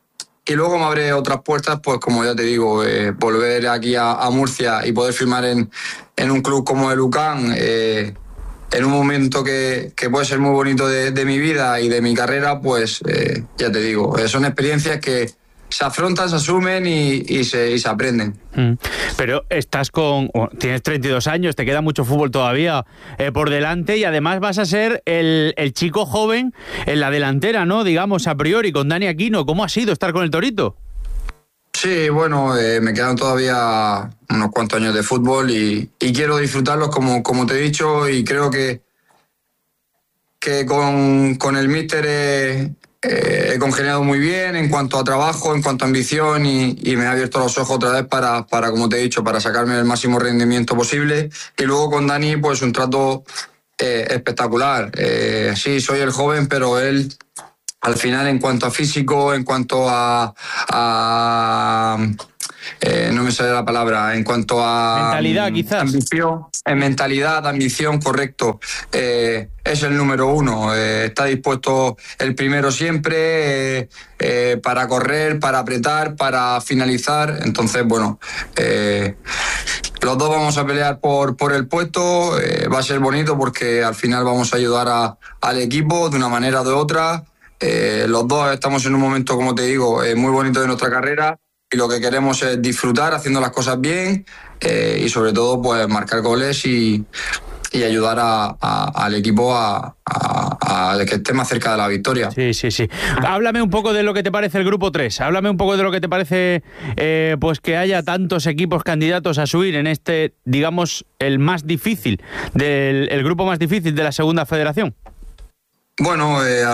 Speaker 11: y luego me abre otras puertas, pues como ya te digo, eh, volver aquí a, a Murcia y poder firmar en, en un club como el U C A M, eh, en un momento que, que puede ser muy bonito de, de mi vida y de mi carrera, pues eh, ya te digo, eh, son experiencias que se afrontan, se asumen y, y, se, y se aprenden.
Speaker 29: Mm. Pero estás con... Tienes treinta y dos años, te queda mucho fútbol todavía eh, por delante y además vas a ser el, el chico joven en la delantera, ¿no? Digamos, a priori, con Dani Aquino. ¿Cómo ha sido estar con el Torito?
Speaker 11: Sí, bueno, eh, me quedan todavía unos cuantos años de fútbol y, y quiero disfrutarlos como, como te he dicho, y creo que, que con, con el míster eh, eh, he congeniado muy bien en cuanto a trabajo, en cuanto a ambición, y, y me ha abierto los ojos otra vez para, para, como te he dicho, para sacarme el máximo rendimiento posible. Y luego con Dani, pues un trato eh, espectacular. Eh, sí, soy el joven, pero él... Al final, en cuanto a físico, en cuanto a... a eh, no me sale la palabra, en cuanto a...
Speaker 29: Mentalidad, quizás.
Speaker 11: Ambición, en mentalidad, ambición, correcto. Eh, es el número uno. Eh, está dispuesto el primero siempre eh, eh, para correr, para apretar, para finalizar. Entonces, bueno... Eh, Los dos vamos a pelear por, por el puesto. Eh, va a ser bonito porque al final vamos a ayudar a, al equipo de una manera o de otra. Eh, los dos estamos en un momento, como te digo, eh, muy bonito de nuestra carrera, y lo que queremos es disfrutar haciendo las cosas bien eh, y sobre todo pues marcar goles y, y ayudar a, a, al equipo a, a, a que esté más cerca de la victoria.
Speaker 29: Sí, sí, sí. Háblame un poco de lo que te parece el grupo tres. Háblame un poco de lo que te parece eh, pues que haya tantos equipos candidatos a subir en este, digamos, el más difícil, del el grupo más difícil de la segunda federación.
Speaker 11: Bueno, eh,